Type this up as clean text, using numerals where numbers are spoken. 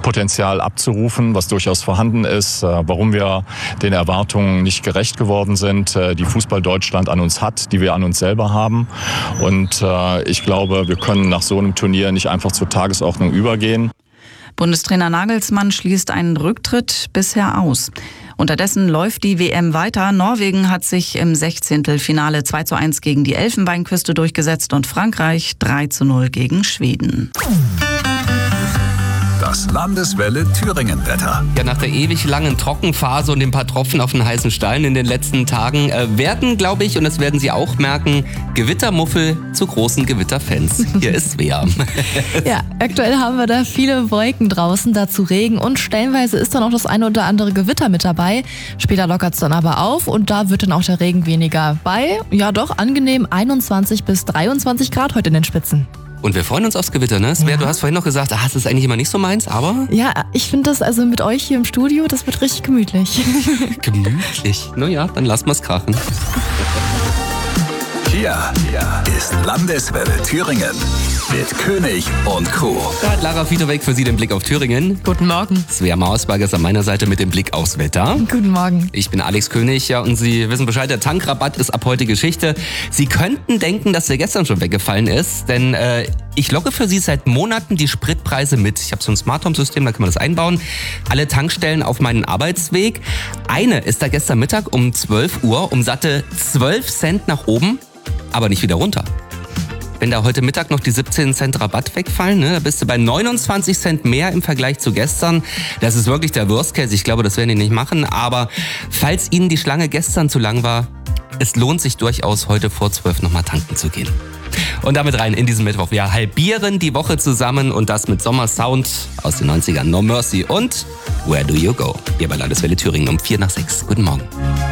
Potenzial abzurufen, was durchaus vorhanden ist, warum wir den Erwartungen nicht gerecht geworden sind, die Fußball Deutschland an uns hat, die wir an uns selber haben. Und ich glaube, wir können nach so einem Turnier nicht einfach zur Tagesordnung übergehen. Bundestrainer Nagelsmann schließt einen Rücktritt bisher aus. Unterdessen läuft die WM weiter. Norwegen hat sich im 16. Finale 2:1 gegen die Elfenbeinküste durchgesetzt und Frankreich 3:0 gegen Schweden. Das Landeswelle Thüringen-Wetter. Ja, nach der ewig langen Trockenphase und ein paar Tropfen auf den heißen Stein in den letzten Tagen werden, glaube ich, und das werden Sie auch merken, Gewittermuffel zu großen Gewitterfans. Hier ist Svea. Ja, aktuell haben wir da viele Wolken draußen, dazu Regen und stellenweise ist dann auch das eine oder andere Gewitter mit dabei. Später lockert es dann aber auf und da wird dann auch der Regen weniger. Bei, ja doch, angenehm 21 bis 23 Grad heute in den Spitzen. Und wir freuen uns aufs Gewitter, ne? Svea, du hast vorhin noch gesagt, das ist eigentlich immer nicht so meins, aber... Ja, ich finde das also mit euch hier im Studio, das wird richtig gemütlich. Gemütlich? Naja, dann lassen wir's krachen. Hier ist Landeswelle Thüringen mit König und Co. Da hat Lara Fiedoweg für Sie den Blick auf Thüringen. Guten Morgen. Svea Mausberger ist an meiner Seite mit dem Blick aufs Wetter. Guten Morgen. Ich bin Alex König, ja, und Sie wissen Bescheid, der Tankrabatt ist ab heute Geschichte. Sie könnten denken, dass der gestern schon weggefallen ist, denn ich logge für Sie seit Monaten die Spritpreise mit. Ich habe so ein Smart Home System, da kann man das einbauen. Alle Tankstellen auf meinen Arbeitsweg. Eine ist da gestern Mittag um 12 Uhr um satte 12 Cent nach oben, aber nicht wieder runter. Wenn da heute Mittag noch die 17 Cent Rabatt wegfallen, ne, da bist du bei 29 Cent mehr im Vergleich zu gestern. Das ist wirklich der Worst Case. Ich glaube, das werden die nicht machen. Aber falls Ihnen die Schlange gestern zu lang war, es lohnt sich durchaus, heute vor 12 nochmal tanken zu gehen. Und damit rein in diesen Mittwoch. Wir halbieren die Woche zusammen und das mit Sommersound aus den 90ern. No Mercy und Where Do You Go? Hier bei Landeswelle Thüringen um 5:45. Guten Morgen.